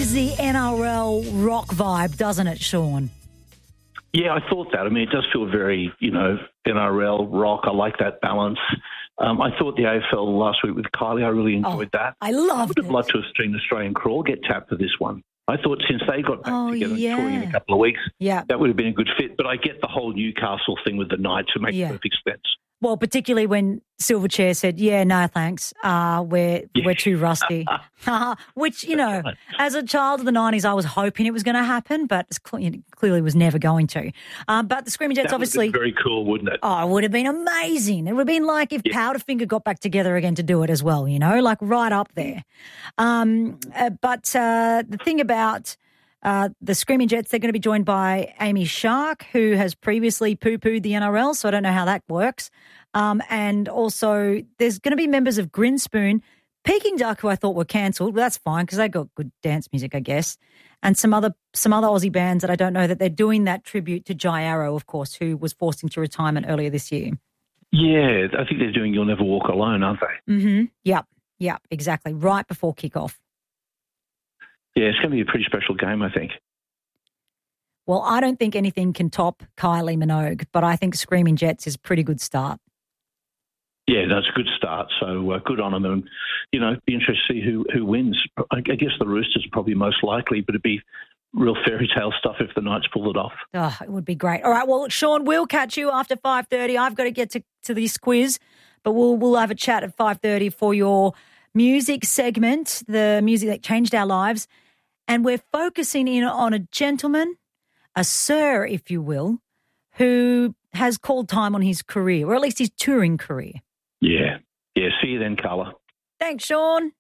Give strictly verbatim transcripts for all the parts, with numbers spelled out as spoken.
has the N R L rock vibe, doesn't it, Sean? Yeah, I thought that. I mean, it does feel very, you know, N R L rock. I like that balance. Um, I thought the A F L last week with Kylie, I really enjoyed oh, that. I loved I would have it. loved to have seen Australian Crawl get tapped for this one. I thought since they got back Oh, together yeah. and touring in a couple of weeks, Yeah. that would have been a good fit. But I get the whole Newcastle thing with the Knights to make Yeah. perfect sense. Well, particularly when Silverchair said, yeah, no, thanks. Uh, we're Yeah. we're too rusty. Which, you know, right. as a child of the nineties, I was hoping it was going to happen, but it cle- clearly was never going to. Um, but the Screaming Jets That would have obviously... been very cool, wouldn't it? Oh, it would have been amazing. It would have been like if Yeah. Powderfinger got back together again to do it as well, you know, like right up there. Um, uh, but uh, the thing about uh, the Screaming Jets, they're going to be joined by Amy Shark, who has previously poo-pooed the N R L, so I don't know how that works. Um, and also there's going to be members of Grinspoon, Peking Duck, who I thought were cancelled. Well, that's fine because they got good dance music, I guess. And some other some other Aussie bands that I don't know that they're doing that tribute to Jai Arrow, of course, who was forced into retirement earlier this year. Yeah, I think they're doing You'll Never Walk Alone, aren't they? Mm-hmm. Yep, yep, exactly. Right before kickoff. Yeah, it's going to be a pretty special game, I think. Well, I don't think anything can top Kylie Minogue, but I think Screaming Jets is a pretty good start. Yeah, that's a good start. So uh, good on them. And, you know, be interested to see who, who wins. I, I guess the Roosters are probably most likely, but it'd be real fairy tale stuff if the Knights pull it off. Oh, it would be great. All right, well, Sean, we'll catch you after five thirty. I've got to get to, to this quiz, but we'll we'll have a chat at five thirty for your music segment, the music that changed our lives. And we're focusing in on a gentleman, a sir, if you will, who has called time on his career, or at least his touring career. Yeah. Yeah, see you then, Carla. Thanks, Sean.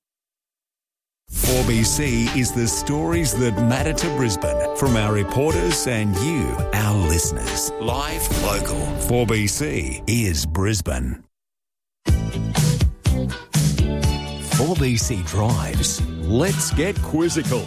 four B C is the stories that matter to Brisbane from our reporters and you, our listeners. Live, local. four B C is Brisbane. four B C drives. Let's get quizzical.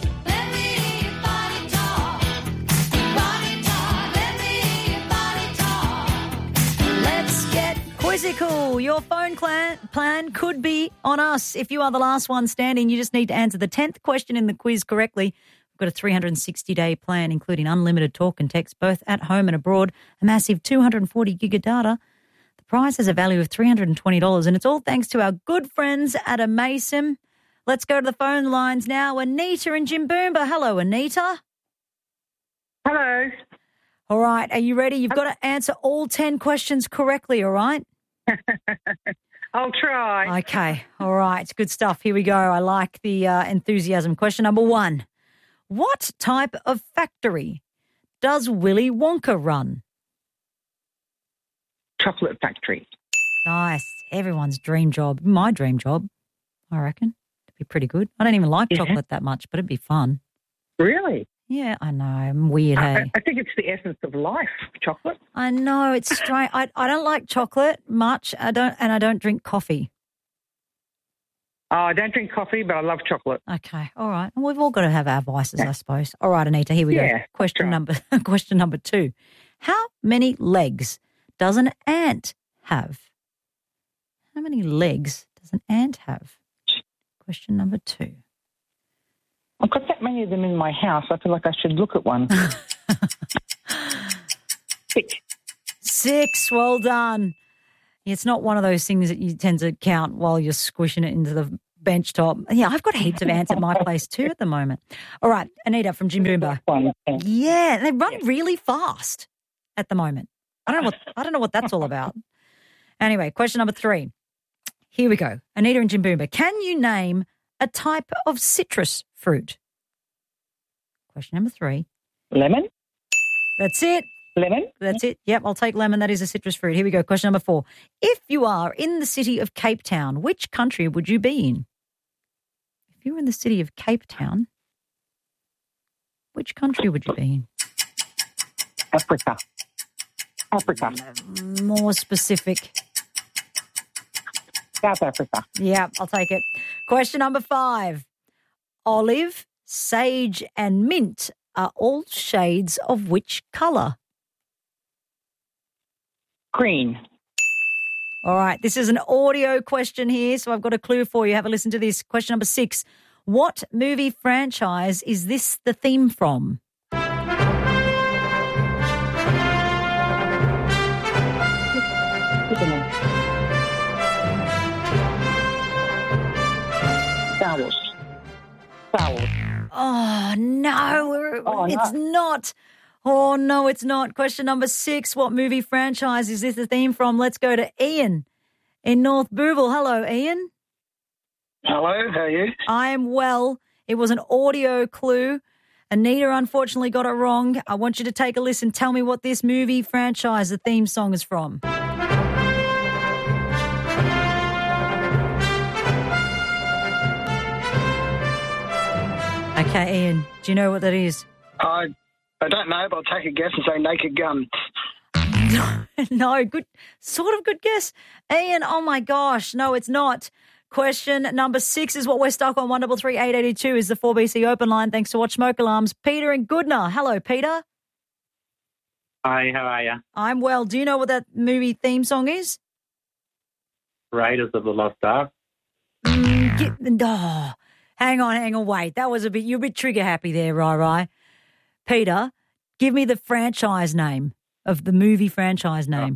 Quizzical, your phone plan, plan could be on us. If you are the last one standing, you just need to answer the tenth question in the quiz correctly. We've got a three hundred sixty day plan, including unlimited talk and text, both at home and abroad, a massive two hundred forty gig of data. The prize has a value of three hundred twenty dollars, and it's all thanks to our good friends at Amasim. Let's go to the phone lines now. Anita and Jimboomba. Hello, Anita. Hello. All right, are you ready? You've got to answer all ten questions correctly, all right? I'll try. Okay, all right, good stuff. Here we go. I like the uh, enthusiasm. Question number one. What type of factory does Willy Wonka run? Chocolate factory. Nice. Everyone's dream job. My dream job, I reckon. It'd be pretty good. I don't even like Yeah. chocolate that much, but it'd be fun. Really? Yeah, I know. I'm weird, I, hey? I think it's the essence of life, chocolate. I know, it's strange. I, I don't like chocolate much, I don't, and I don't drink coffee. Oh, I don't drink coffee, but I love chocolate. Okay, all right. And we've all got to have our vices, I suppose. All right, Anita, here we go. Yeah, Question right. number question number two. How many legs does an ant have? How many legs does an ant have? Question number two. I've got that many of them in my house. I feel like I should look at one. Six. Six, well done. It's not one of those things that you tend to count while you're squishing it into the bench top. Yeah, I've got heaps of ants at my place too at the moment. All right, Anita from Jimboomba. One. Yeah, they run really fast at the moment. I don't know what I don't know what that's all about. Anyway, question number three. Here we go. Anita and Jimboomba. Can you name a type of citrus fruit? Question number three. Lemon. That's it. Lemon. That's it. Yep, I'll take lemon. That is a citrus fruit. Here we go. Question number four. If you are in the city of Cape Town, which country would you be in? If you were in the city of Cape Town, which country would you be in? Africa. Africa. More specific. South Africa. Yeah, I'll take it. Question number five. Olive, sage and mint are all shades of which colour? Green. All right, this is an audio question here, so I've got a clue for you. Have a listen to this. Question number six. What movie franchise is this the theme from? Star Wars. Star Wars. Oh, no, Oh, it's no. not. Oh, no, it's not. Question number six. What movie franchise is this the theme from? Let's go to Ian in North Booville. Hello, Ian. Hello, how are you? I am well. It was an audio clue. Anita unfortunately got it wrong. I want you to take a listen. Tell me what this movie franchise the theme song is from. Okay, Ian, do you know what that is? I I don't know, but I'll take a guess and say Naked Gun. No, good, sort of good guess. Ian, oh my gosh, no, it's not. Question number six is what we're stuck on. one double three eight eighty two is the four B C open line. Thanks to Watch Smoke Alarms. Peter and Goodna. Hello, Peter. Hi, how are you? I'm well. Do you know what that movie theme song is? Raiders of the Lost Ark. Mm, get, oh, hang on, hang on, wait. That was a bit, you're a bit trigger happy there, Rai Rai. Peter, give me the franchise name of the movie franchise name.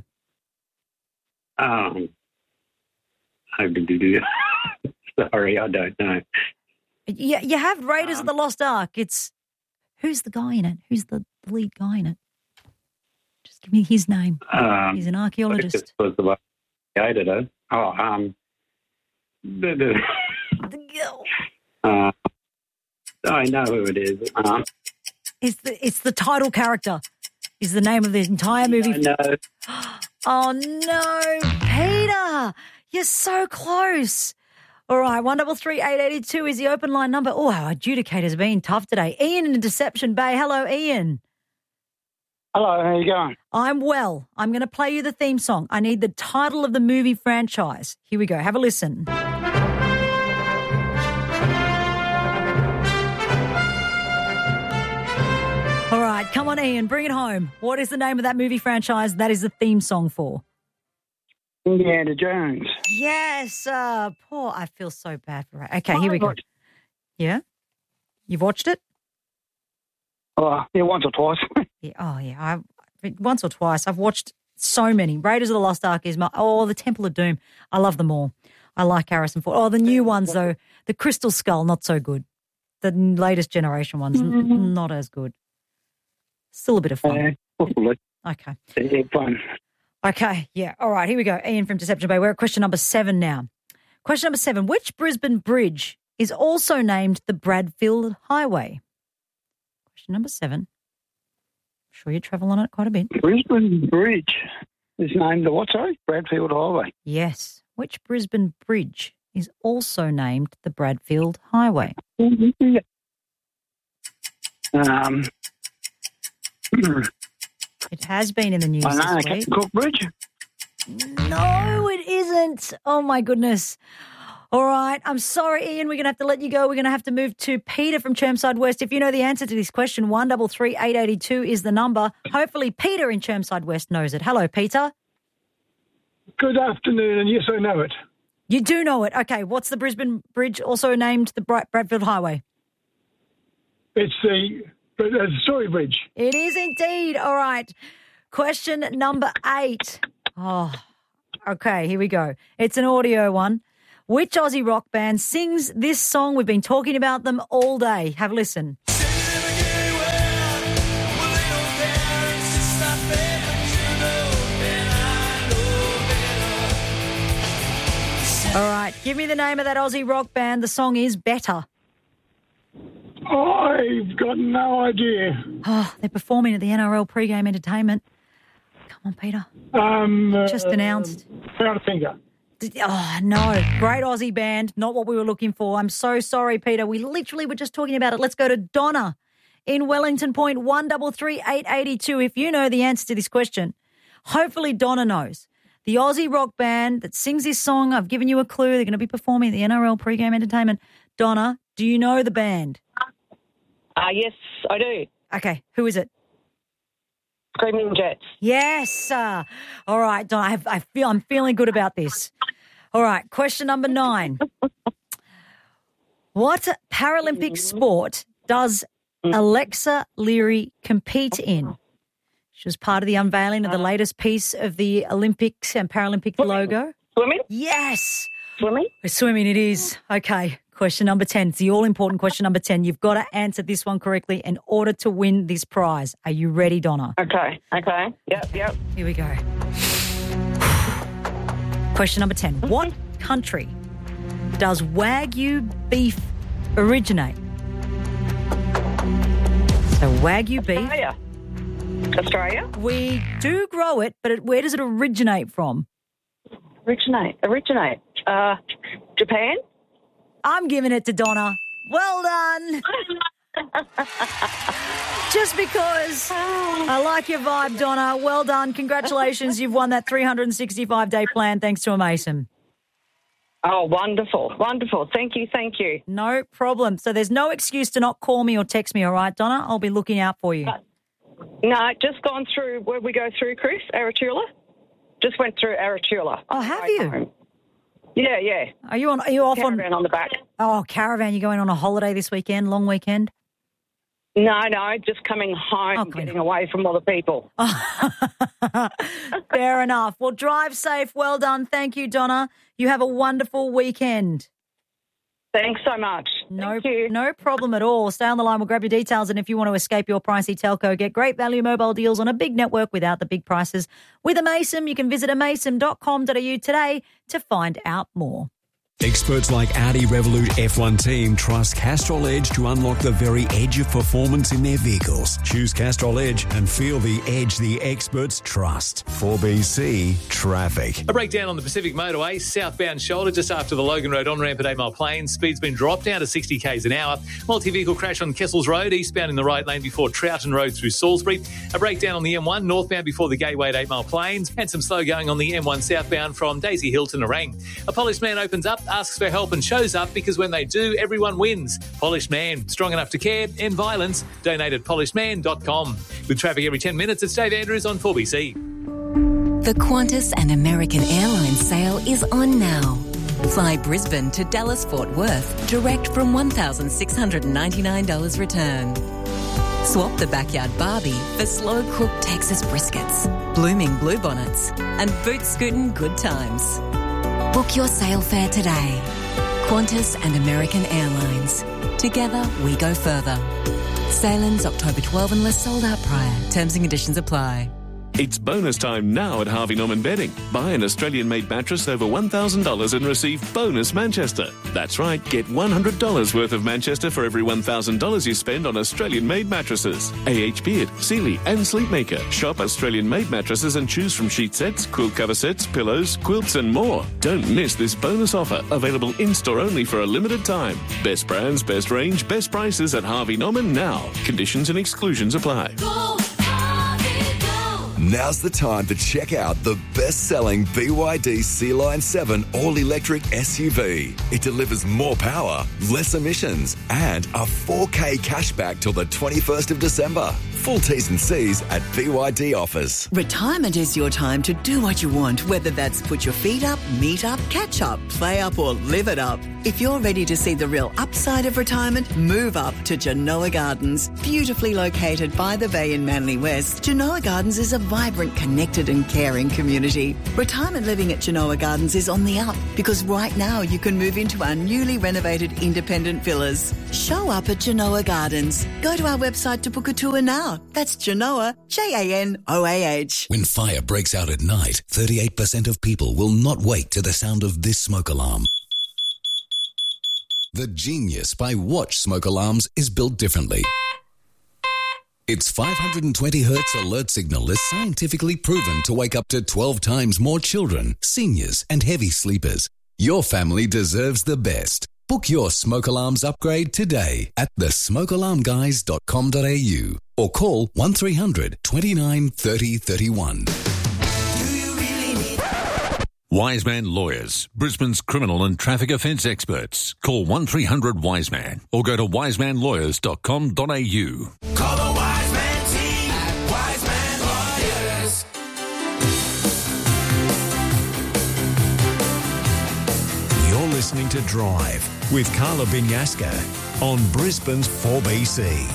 Um, I do. Sorry, I don't know. You, you have Raiders Um, of the Lost Ark. It's, who's the guy in it? Who's the lead guy in it? Just give me his name. Um, He's an This archaeologist. was the one who created it. Oh, um, the, the, uh, I know who it is. Um, It's the, it's the title character is the name of the entire movie. I know. Oh, no, Peter, you're so close. All right, one double three eight eighty two is the open line number. Oh, our adjudicator's been tough today. Ian in Deception Bay. Hello, Ian. Hello, how you going? I'm well. I'm going to play you the theme song. I need the title of the movie franchise. Here we go. Have a listen. All right, come on, Ian, bring it home. What is the name of that movie franchise that is the theme song for? Indiana Jones. Yes, uh, poor. I feel so bad for it. Okay, here we go. Yeah? You've watched it? Oh, yeah, once or twice. Yeah. Oh, yeah. I once or twice. I've watched so many. Raiders of the Lost Ark is my. Oh, the Temple of Doom. I love them all. I like Harrison Ford. Oh, the new ones though. The Crystal Skull, not so good. The latest generation ones, n- not as good. Still a bit of fun. Uh, hopefully. Okay. Yeah, fun. Okay. Yeah. All right. Here we go. Ian from Deception Bay. We're at question number seven now. Question number seven. Which Brisbane bridge is also named the Bradfield Highway? Question number seven. I'm sure you travel on it quite a bit. Brisbane Bridge is named the what, sorry? Bradfield Highway. Yes. Which Brisbane bridge is also named the Bradfield Highway? Um, It has been in the news I know, this Captain week. Cook Bridge. No, it isn't. Oh, my goodness. All right. I'm sorry, Ian. We're going to have to let you go. We're going to have to move to Peter from Chermside West. If you know the answer to this question, one double three eight eighty two is the number. Hopefully Peter in Chermside West knows it. Hello, Peter. Good afternoon, and yes, I know it. You do know it. Okay. What's the Brisbane Bridge also named the Bra- Bradfield Highway? It's the uh, Story Bridge. It is indeed. All right. Question number eight. Oh, okay. Here we go. It's an audio one. Which Aussie rock band sings this song? We've been talking about them all day. Have a listen. All right. Give me the name of that Aussie rock band. The song is Better. I've got no idea. Oh, they're performing at the N R L pre-game entertainment. Come on, Peter. Um, Just uh, announced. Powderfinger. Oh, no. Great Aussie band. Not what we were looking for. I'm so sorry, Peter. We literally were just talking about it. Let's go to Donna in Wellington Point, one double three eight eighty two. If you know the answer to this question, hopefully Donna knows. The Aussie rock band that sings this song, I've given you a clue. They're going to be performing at the N R L pre-game entertainment. Donna, do you know the band? Uh, yes, I do. Okay, who is it? Screaming Jets. Yes. Uh, all right, Donna, I, have, I feel, I'm feeling good about this. All right, question number nine. What Paralympic sport does Alexa Leary compete in? She was part of the unveiling of the latest piece of the Olympics and Paralympic logo. Swimming? Yes. Swimming? Swimming it is. Okay. Question number ten. It's the all-important question number ten. You've got to answer this one correctly in order to win this prize. Are you ready, Donna? Okay. Okay. Yep. Yep. Here we go. Question number ten. What country does Wagyu beef originate? So Wagyu beef. Australia. Australia? We do grow it, but it, where does it originate from? Originate. Originate. Uh, Japan? I'm giving it to Donna. Well done. Just because I like your vibe, Donna. Well done. Congratulations. You've won that three hundred sixty-five day plan thanks to a Mason. Oh, wonderful. Wonderful. Thank you. Thank you. No problem. So there's no excuse to not call me or text me, all right, Donna? I'll be looking out for you. Uh, no, just gone through, where we go through, Chris? Aratula? Just went through Aratula. Oh, have you? Home. Yeah, yeah. Are you on? Are you off Caravan on? on the back. Oh, caravan. You going on a holiday this weekend? Long weekend? No, no, just coming home, Oh, getting good. away from all the people. Fair enough. Well, drive safe. Well done. Thank you, Donna. You have a wonderful weekend. Thanks so much. No, Thank you. no problem at all. Stay on the line. We'll grab your details. And if you want to escape your pricey telco, get great value mobile deals on a big network without the big prices. With Amasim, you can visit amasim dot com dot a u today to find out more. Experts like Audi Revolut F one team trust Castrol Edge to unlock the very edge of performance in their vehicles. Choose Castrol Edge and feel the edge the experts trust. four B C Traffic. A breakdown on the Pacific Motorway, southbound shoulder, just after the Logan Road on-ramp at eight Mile Plains. Speed's been dropped down to sixty k's an hour. Multi-vehicle crash on Kessels Road, eastbound in the right lane before Troughton Road through Salisbury. A breakdown on the M one, northbound before the Gateway at eight Mile Plains. And some slow going on the M one southbound from Daisy Hill to Nerang. A polished man opens up, asks for help and shows up, because when they do, everyone wins. Polished Man, strong enough to care, end violence. Donate at polished man dot com. With traffic every ten minutes, it's Dave Andrews on four B C. The Qantas and American Airlines sale is on now. Fly Brisbane to Dallas Fort Worth direct from one thousand six hundred ninety-nine dollars return. Swap the backyard Barbie for slow-cooked Texas briskets, blooming bluebonnets and boot scootin' good times. Book your sail fare today. Qantas and American Airlines. Together we go further. Sail ends October twelfth unless sold out prior. Terms and conditions apply. It's bonus time now at Harvey Norman Bedding. Buy an Australian-made mattress over one thousand dollars and receive bonus Manchester. That's right, get one hundred dollars worth of Manchester for every one thousand dollars you spend on Australian-made mattresses. A H Beard, Sealy and Sleepmaker. Shop Australian-made mattresses and choose from sheet sets, quilt cover sets, pillows, quilts and more. Don't miss this bonus offer, available in-store only for a limited time. Best brands, best range, best prices at Harvey Norman now. Conditions and exclusions apply. Now's the time to check out the best-selling B Y D C-Line seven all-electric S U V. It delivers more power, less emissions, and a four K cashback till the twenty-first of December. Full T's and C's at B Y D Office. Retirement is your time to do what you want, whether that's put your feet up, meet up, catch up, play up, or live it up. If you're ready to see the real upside of retirement, move up to Genoa Gardens. Beautifully located by the bay in Manly West, Genoa Gardens is a vibrant, connected and caring community. Retirement living at Genoa Gardens is on the up because right now you can move into our newly renovated independent villas. Show up at Genoa Gardens. Go to our website to book a tour now. That's Genoa, J A N O A H. When fire breaks out at night, thirty-eight percent of people will not wake to the sound of this smoke alarm. The Genius by Watch smoke alarms is built differently. Its five hundred twenty hertz alert signal is scientifically proven to wake up to twelve times more children, seniors, and heavy sleepers. Your family deserves the best. Book your smoke alarms upgrade today at the smoke alarm guys dot com dot a u or call one three hundred twenty-nine thirty thirty-one. Wiseman Lawyers, Brisbane's criminal and traffic offence experts. Call one three hundred Wiseman or go to wiseman lawyers dot com dot a u. Call the Wiseman team at Wiseman Lawyers. You're listening to Drive with Carla Binyaska on Brisbane's four B C.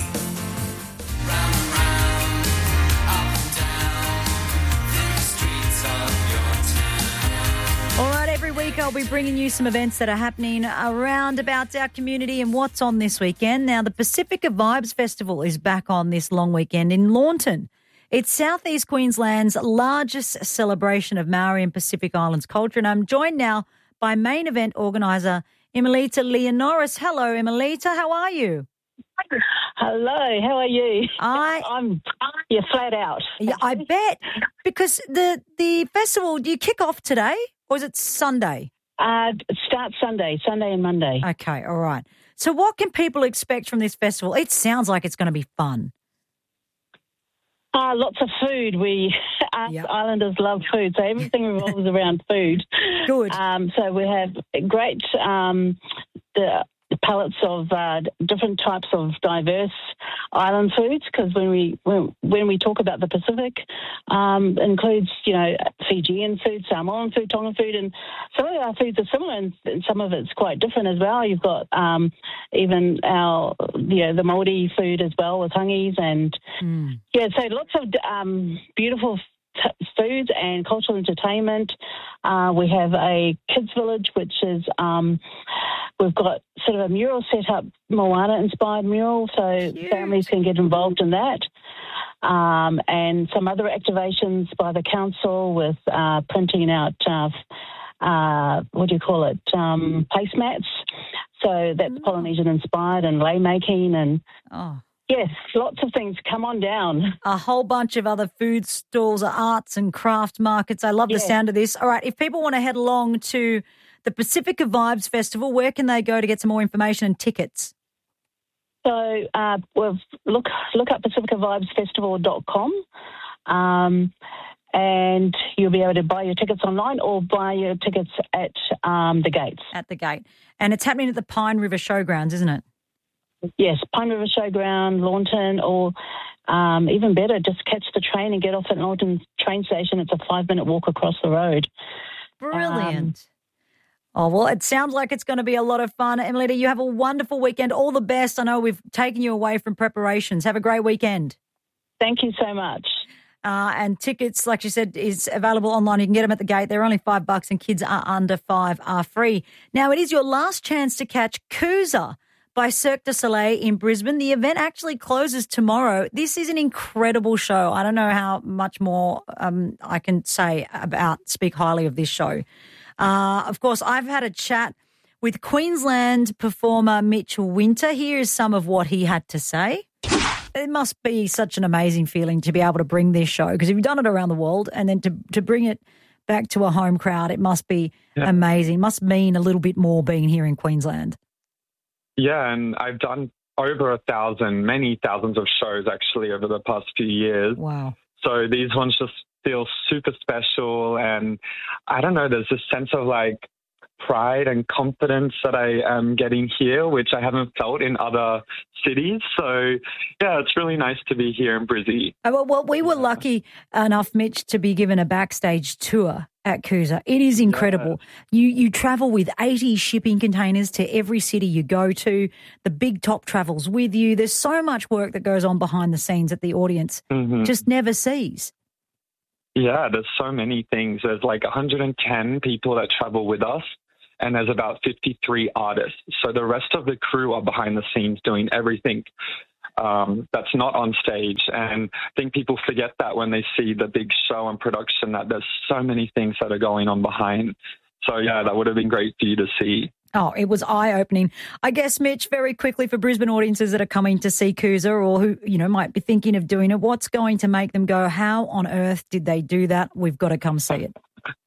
All right, every week I'll be bringing you some events that are happening around about our community and what's on this weekend. Now, the Pacifica Vibes Festival is back on this long weekend in Launton. It's South East Queensland's largest celebration of Maori and Pacific Islands culture, and I'm joined now by main event organiser Emilita Leonoris. Hello, Emilita. How are you? Hello, how are you? I, I'm you're flat out. Yeah, I bet. Because the, the festival, do you kick off today or is it Sunday? Uh, it starts Sunday, Sunday and Monday. Okay, all right. So what can people expect from this festival? It sounds like it's going to be fun. Uh, lots of food. We us yep. Islanders love food, so everything revolves around food. Good. Um, so we have great um, the palettes of uh, different types of diverse island foods, because when we when, when we talk about the Pacific, um, includes you know Fijian food, Samoan food, Tongan food, and some of our foods are similar, and, and some of it's quite different as well. You've got um, even our you know the Māori food as well with hangis, and mm. yeah, so lots of um, beautiful T- foods and cultural entertainment. Uh, we have a kids village, which is um, we've got sort of a mural set up, Moana-inspired mural, so Cute. Families can get involved in that. Um, and some other activations by the council with uh, printing out, uh, uh, what do you call it, um, placemats. So that's mm. Polynesian-inspired, and lei making and... Oh. Yes, lots of things. Come on down. A whole bunch of other food stalls, arts and craft markets. I love the yeah. sound of this. All right, if people want to head along to the Pacifica Vibes Festival, where can they go to get some more information and tickets? So uh, we've look look up pacifica vibes festival dot com um, and you'll be able to buy your tickets online or buy your tickets at um, the gates. At the gate. And it's happening at the Pine River Showgrounds, isn't it? Yes, Pine River Showground, Launton, or um, even better, just catch the train and get off at Launton train station. It's a five-minute walk across the road. Brilliant. Um, oh, well, it sounds like it's going to be a lot of fun. Emilita, you have a wonderful weekend. All the best. I know we've taken you away from preparations. Have a great weekend. Thank you so much. Uh, and tickets, like you said, is available online. You can get them at the gate. They're only five bucks, and kids are under five are free. Now, it is your last chance to catch Cruiser by Cirque du Soleil in Brisbane. The event actually closes tomorrow. This is an incredible show. I don't know how much more um, I can say about, speak highly of this show. Uh, of course, I've had a chat with Queensland performer Mitch Winter. Here is some of what he had to say. It must be such an amazing feeling to be able to bring this show, because if you've done it around the world and then to, to bring it back to a home crowd, it must be yeah. amazing. It must mean a little bit more being here in Queensland. Yeah, and I've done over a thousand, many thousands of shows actually over the past few years. Wow. So these ones just feel super special, and I don't know, there's this sense of like pride and confidence that I am getting here, which I haven't felt in other cities. So, yeah, it's really nice to be here in Brizzy. Well, well we were lucky enough, Mitch, to be given a backstage tour at Cruiser. It is incredible. Yeah. You you travel with eighty shipping containers to every city you go to. The big top travels with you. There's so much work that goes on behind the scenes that the audience mm-hmm. just never sees. Yeah, there's so many things. There's like one hundred ten people that travel with us, and there's about fifty-three artists. So the rest of the crew are behind the scenes doing everything um, that's not on stage. And I think people forget that when they see the big show and production, that there's so many things that are going on behind. So, yeah, that would have been great for you to see. Oh, it was eye-opening. I guess, Mitch, very quickly for Brisbane audiences that are coming to see Cruiser or who, you know, might be thinking of doing it, what's going to make them go, how on earth did they do that? We've got to come see it.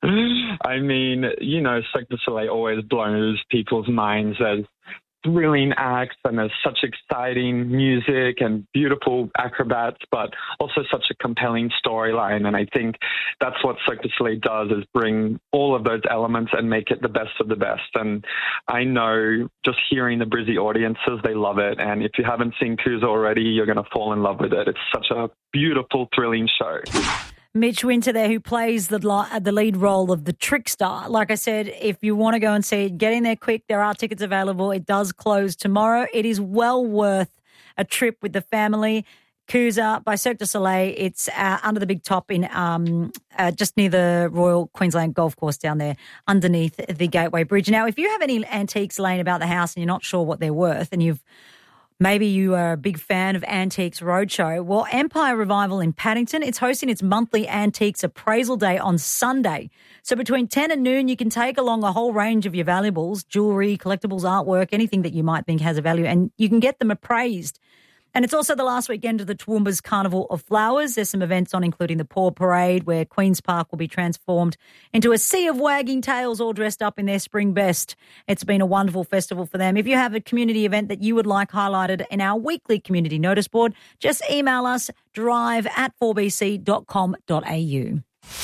I mean, you know, Cirque du Soleil always blows people's minds as thrilling acts, and there's such exciting music and beautiful acrobats, but also such a compelling storyline. And I think that's what Cirque du Soleil does, is bring all of those elements and make it the best of the best. And I know just hearing the Brizzy audiences, they love it. And if you haven't seen Cruiser already, you're going to fall in love with it. It's such a beautiful, thrilling show. Mitch Winter there, who plays the the lead role of the trickster. Like I said, if you want to go and see it, get in there quick. There are tickets available. It does close tomorrow. It is well worth a trip with the family. Coosa by Cirque du Soleil. It's uh, under the big top in um, uh, just near the Royal Queensland Golf Course down there underneath the Gateway Bridge. Now, if you have any antiques laying about the house and you're not sure what they're worth, and you've maybe you are a big fan of Antiques Roadshow, well, Empire Revival in Paddington, it's hosting its monthly Antiques Appraisal Day on Sunday. So between ten and noon, you can take along a whole range of your valuables, jewellery, collectibles, artwork, anything that you might think has a value, and you can get them appraised. And it's also the last weekend of the Toowoomba's Carnival of Flowers. There's some events on, including the Paw Parade, where Queen's Park will be transformed into a sea of wagging tails, all dressed up in their spring best. It's been a wonderful festival for them. If you have a community event that you would like highlighted in our weekly community notice board, just email us, drive at four b c dot com dot a u.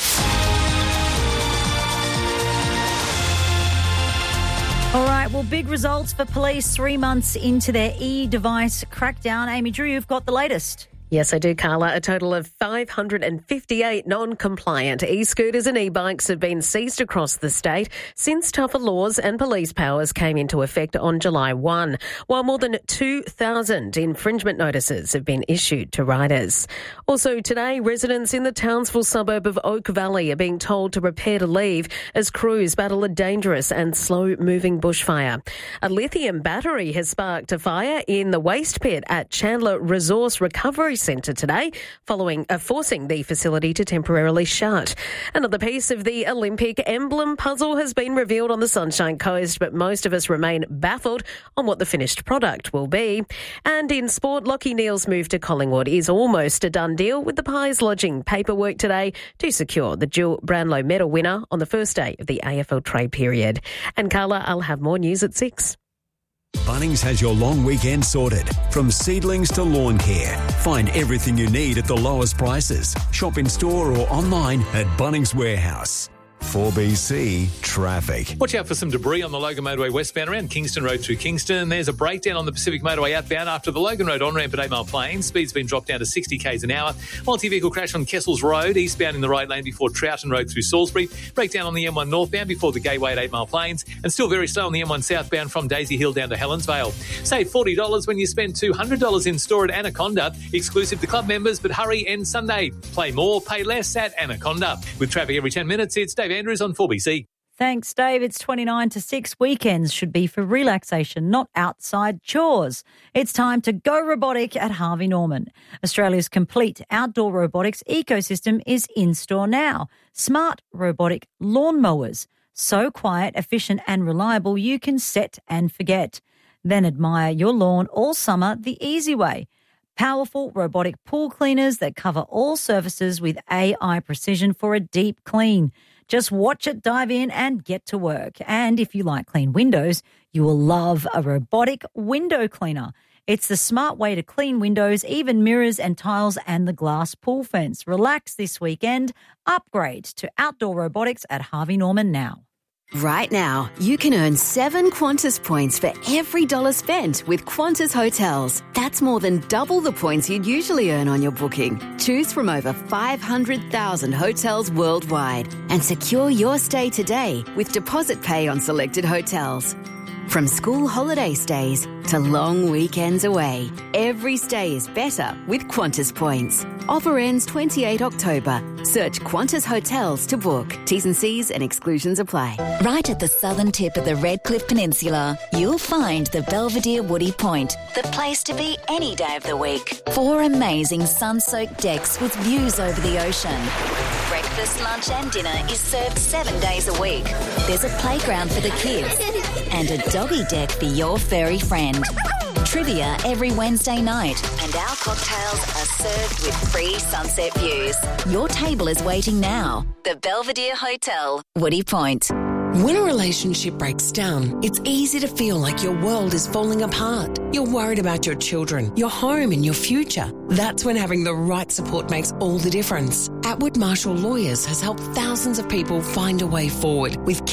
All right, well, big results for police three months into their e-device crackdown. Amy Drew, you've got the latest. Yes, I do, Carla. A total of five hundred fifty-eight non-compliant e-scooters and e-bikes have been seized across the state since tougher laws and police powers came into effect on July first, while more than two thousand infringement notices have been issued to riders. Also today, residents in the Townsville suburb of Oak Valley are being told to prepare to leave as crews battle a dangerous and slow-moving bushfire. A lithium battery has sparked a fire in the waste pit at Chandler Resource Recovery Centre today, following uh, forcing the facility to temporarily shut. Another piece of the Olympic emblem puzzle has been revealed on the Sunshine Coast, but most of us remain baffled on what the finished product will be. And in sport, Lachie Neale's move to Collingwood is almost a done deal, with the Pies lodging paperwork today to secure the Jill Brownlow medal winner on the first day of the A F L trade period. And Carla, I'll have more news at six. Bunnings has your long weekend sorted. From seedlings to lawn care. Find everything you need at the lowest prices. Shop in store or online at Bunnings Warehouse. four B C traffic. Watch out for some debris on the Logan Motorway westbound around Kingston Road through Kingston. There's a breakdown on the Pacific Motorway outbound after the Logan Road on-ramp at eight Mile Plains. Speed's been dropped down to sixty k's an hour. Multi-vehicle crash on Kessels Road, eastbound in the right lane before Troughton Road through Salisbury. Breakdown on the M one northbound before the Gateway at eight Mile Plains. And still very slow on the M one southbound from Daisy Hill down to Helensvale. Save forty dollars when you spend two hundred dollars in store at Anaconda. Exclusive to club members, but hurry, end Sunday. Play more, pay less at Anaconda. With traffic every ten minutes, it's Dave Andrews on four B C. Thanks, Dave. It's twenty-nine to six. Weekends should be for relaxation, not outside chores. It's time to go robotic at Harvey Norman. Australia's complete outdoor robotics ecosystem is in store now. Smart robotic lawnmowers. So quiet, efficient and reliable you can set and forget. Then admire your lawn all summer the easy way. Powerful robotic pool cleaners that cover all surfaces with A I precision for a deep clean. Just watch it, dive in and get to work. And if you like clean windows, you will love a robotic window cleaner. It's the smart way to clean windows, even mirrors and tiles and the glass pool fence. Relax this weekend. Upgrade to outdoor robotics at Harvey Norman now. Right now, you can earn seven Qantas points for every dollar spent with Qantas Hotels. That's more than double the points you'd usually earn on your booking. Choose from over five hundred thousand hotels worldwide and secure your stay today with deposit pay on selected hotels. From school holiday stays to long weekends away, every stay is better with Qantas points. Offer ends the twenty-eighth of October. Search Qantas Hotels to book. T's and C's and exclusions apply. Right at the southern tip of the Redcliffe Peninsula, you'll find the Belvedere Woody Point, the place to be any day of the week. Four amazing sun-soaked decks with views over the ocean. Breakfast, lunch and dinner is served seven days a week. There's a playground for the kids and a doggy deck for your furry friend. Trivia every Wednesday night, and our cocktails are served with free sunset views. Your table is waiting now. The Belvedere Hotel, Woody Point. When a relationship breaks down, it's easy to feel like your world is falling apart. You're worried about your children, your home and your future. That's when having the right support makes all the difference. Atwood Marshall Lawyers has helped thousands of people find a way forward with care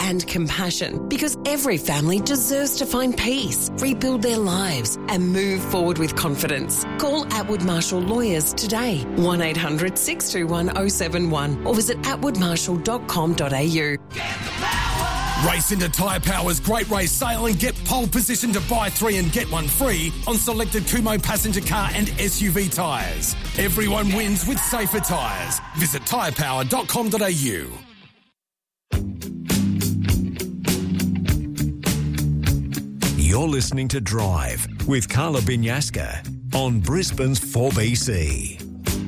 and compassion, because every family deserves to find peace, rebuild their lives and move forward with confidence. Call Atwood Marshall Lawyers today, one eight hundred six two one oh seven one, or visit atwood marshall dot com dot a u. Race into Tyre Power's Great Race Sale and get pole position to buy three and get one free on selected Kumho passenger car and S U V tyres. Everyone wins with safer tyres. Visit tyre power dot com dot a u. You're listening to Drive with Carla Binyaska on Brisbane's four B C.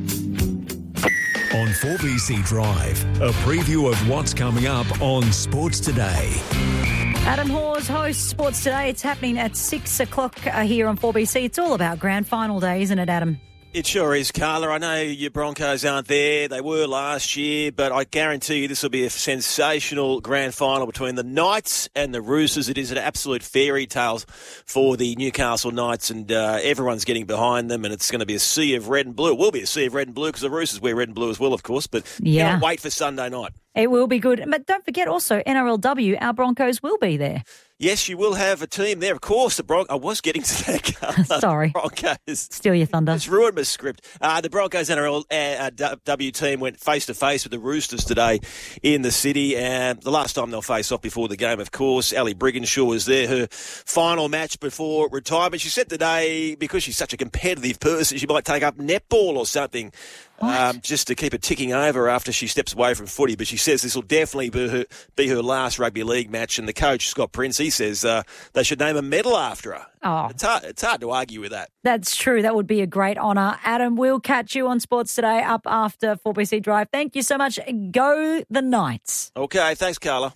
On four B C Drive, a preview of what's coming up on Sports Today. Adam Hawes hosts Sports Today. It's happening at six o'clock uh, here on four B C. It's all about grand final day, isn't it, Adam? It sure is, Carla. I know your Broncos aren't there. They were last year, but I guarantee you this will be a sensational grand final between the Knights and the Roosters. It is an absolute fairy tale for the Newcastle Knights, and uh, everyone's getting behind them, and it's going to be a sea of red and blue. It will be a sea of red and blue because the Roosters wear red and blue as well, of course, but yeah. Can't wait for Sunday night. It will be good. But don't forget also, N R L W, our Broncos will be there. Yes, you will have a team there. Of course, the Bron- I was getting to that. Carla. Sorry. Broncos. Steal your thunder. It's ruined my script. Uh, the Broncos N R L uh, W team went face-to-face with the Roosters today in the city. And the last time they'll face off before the game, of course, Ali Brigginshaw was there, her final match before retirement. She said today, because she's such a competitive person, she might take up netball or something. Um, just to keep it ticking over after she steps away from footy. But she says this will definitely be her, be her last rugby league match. And the coach, Scott Prince, he says uh, they should name a medal after her. Oh. It's hard, it's hard to argue with that. That's true. That would be a great honour. Adam, we'll catch you on Sports Today up after four B C Drive. Thank you so much. Go the Knights. Okay, thanks, Carla.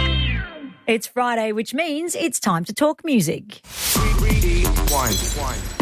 It's Friday, which means it's time to talk music. Rewind.